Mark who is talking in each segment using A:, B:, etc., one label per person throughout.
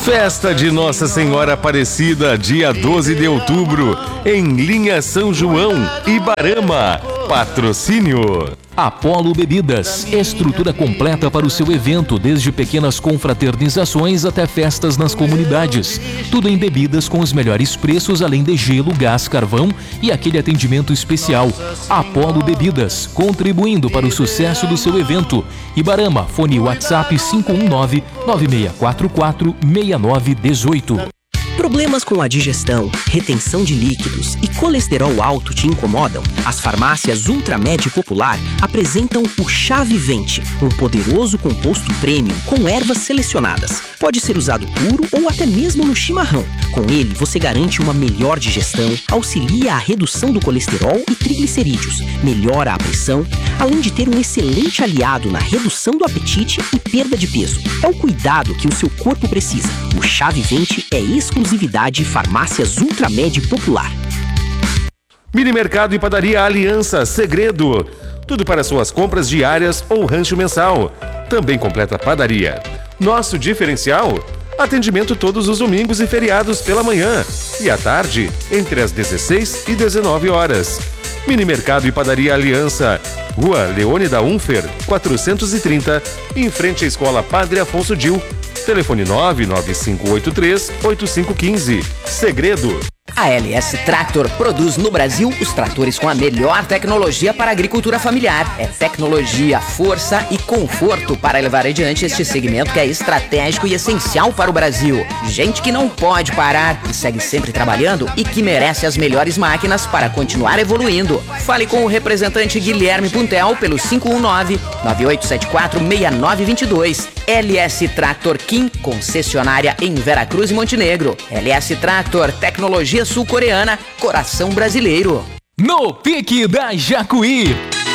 A: Festa de Nossa Senhora Aparecida, dia 12 de outubro, em Linha São João, Ibarama. Patrocínio
B: Apolo Bebidas, estrutura completa para o seu evento, desde pequenas confraternizações até festas nas comunidades. Tudo em bebidas com os melhores preços, além de gelo, gás, carvão e aquele atendimento especial. Apolo Bebidas, contribuindo para o sucesso do seu evento. Ibarama, fone WhatsApp 519-9644-6918.
C: Problemas com a digestão, retenção de líquidos e colesterol alto te incomodam? As farmácias Ultramed Popular apresentam o Chá Vivente, um poderoso composto premium com ervas selecionadas. Pode ser usado puro ou até mesmo no chimarrão. Com ele, você garante uma melhor digestão, auxilia a redução do colesterol e triglicerídeos, melhora a pressão, além de ter um excelente aliado na redução do apetite e perda de peso. É o cuidado que o seu corpo precisa. O Chá Vivente é exclusividade Farmácias Ultramed Popular.
A: Mini Mercado e Padaria Aliança Segredo. Tudo para suas compras diárias ou rancho mensal. Também completa padaria. Nosso diferencial? Atendimento todos os domingos e feriados pela manhã e à tarde, entre as 16 e 19 horas. Mini Mercado e Padaria Aliança, Rua Leônida Unfer, 430, em frente à Escola Padre Afonso Dil. Telefone 99583-8515. Segredo.
D: A LS Tractor produz no Brasil os tratores com a melhor tecnologia para a agricultura familiar. É tecnologia, força e conforto para levar adiante este segmento que é estratégico e essencial para o Brasil. Gente que não pode parar, que segue sempre trabalhando e que merece as melhores máquinas para continuar evoluindo. Fale com o representante Guilherme Puntel pelo 519-9874-6922. LS Tractor Kim, concessionária em Veracruz e Montenegro. LS Tractor, tecnologia sul-coreana, coração brasileiro.
B: No Pique da Jacuí.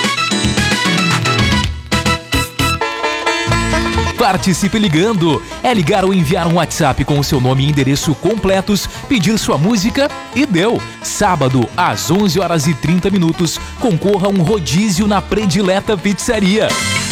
B: Participe ligando. É ligar ou enviar um WhatsApp com o seu nome e endereço completos, pedir sua música e deu. Sábado, às 11h30, concorra a um rodízio na Predileta Pizzaria.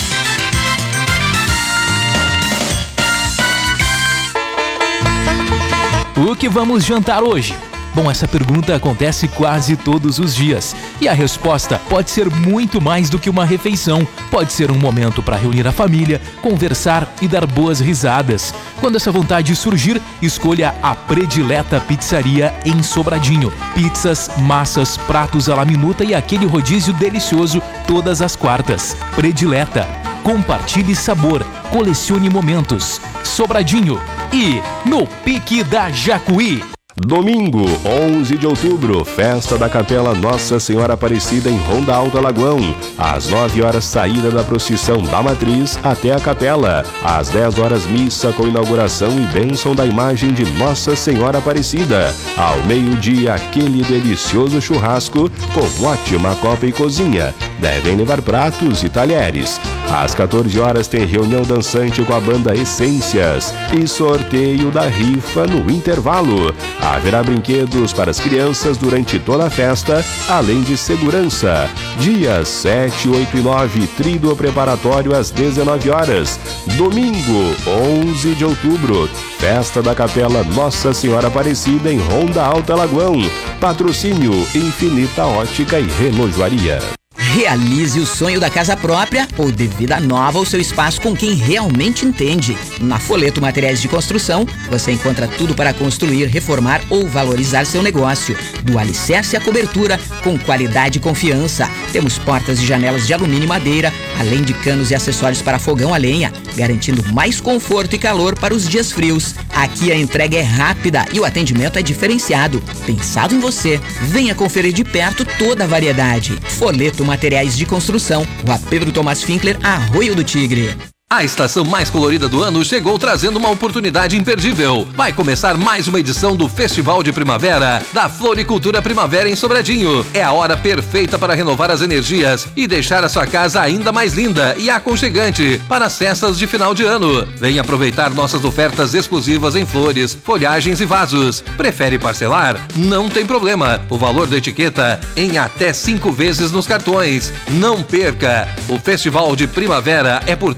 B: O que vamos jantar hoje? Bom, essa pergunta acontece quase todos os dias. E a resposta pode ser muito mais do que uma refeição. Pode ser um momento para reunir a família, conversar e dar boas risadas. Quando essa vontade surgir, escolha a Predileta Pizzaria em Sobradinho. Pizzas, massas, pratos à la minuta e aquele rodízio delicioso todas as quartas. Predileta. Compartilhe sabor, colecione momentos. Sobradinho e no Pique da Jacuí.
A: Domingo, 11 de outubro, festa da Capela Nossa Senhora Aparecida em Ronda Alta Lagoão. Às 9 horas, saída da procissão da Matriz até a Capela. Às 10 horas, missa com inauguração e bênção da imagem de Nossa Senhora Aparecida. Ao meio-dia, aquele delicioso churrasco com ótima copa e cozinha. Devem levar pratos e talheres. Às 14 horas, tem reunião dançante com a banda Essências e sorteio da rifa no intervalo. Haverá brinquedos para as crianças durante toda a festa, além de segurança. Dias 7, 8 e 9, tríduo preparatório às 19 horas. Domingo, 11 de outubro, festa da Capela Nossa Senhora Aparecida em Ronda Alta Lagoão. Patrocínio Infinita Ótica e Relojoaria.
D: Realize o sonho da casa própria ou de vida nova ao seu espaço com quem realmente entende. Na Folheto Materiais de Construção, você encontra tudo para construir, reformar ou valorizar seu negócio. Do alicerce à cobertura, com qualidade e confiança. Temos portas e janelas de alumínio e madeira, além de canos e acessórios para fogão a lenha, garantindo mais conforto e calor para os dias frios. Aqui a entrega é rápida e o atendimento é diferenciado. Pensado em você, venha conferir de perto toda a variedade. Folheto Materiais de Construção, Rua Pedro Tomás Finkler, Arroio do Tigre.
E: A estação mais colorida do ano chegou trazendo uma oportunidade imperdível. Vai começar mais uma edição do Festival de Primavera da Floricultura Primavera em Sobradinho. É a hora perfeita para renovar as energias e deixar a sua casa ainda mais linda e aconchegante para as festas de final de ano. Venha aproveitar nossas ofertas exclusivas em flores, folhagens e vasos. Prefere parcelar? Não tem problema. O valor da etiqueta em até 5 vezes nos cartões. Não perca! O Festival de Primavera é por tempo limitado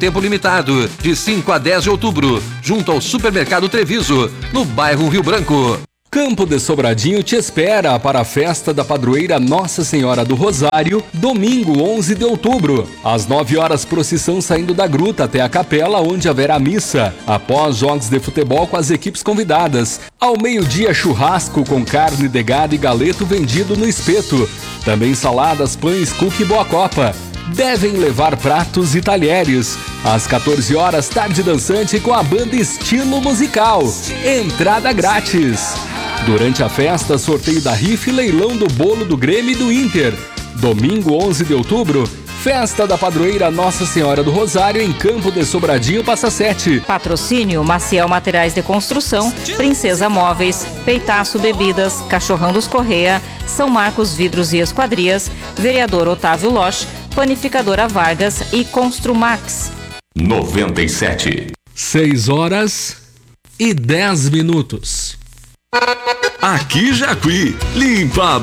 E: Furtado, de 5 a 10 de outubro, junto ao Supermercado Treviso, no bairro Rio Branco.
F: Campo de Sobradinho te espera para a festa da padroeira Nossa Senhora do Rosário, domingo 11 de outubro. Às 9 horas, procissão saindo da gruta até a capela, onde haverá missa. Após jogos de futebol com as equipes convidadas. Ao meio-dia, churrasco com carne de gado e galeto vendido no espeto. Também saladas, pães, cookie e boa copa. Devem levar pratos e talheres. Às 14 horas, tarde dançante com a banda Estilo Musical. Entrada grátis. Durante a festa, sorteio da rifa e leilão do bolo do Grêmio e do Inter. Domingo 11 de outubro, festa da padroeira Nossa Senhora do Rosário em Campo de Sobradinho, Passa Sete.
G: Patrocínio Maciel Materiais de Construção, Princesa Móveis, Peitaço Bebidas, Cachorrão dos Correia, São Marcos Vidros e Esquadrias, Vereador Otávio Losch, Panificadora Vargas e Construmax.
A: 97.
F: 6 horas e 10 minutos.
H: Aqui Jacuí, limpa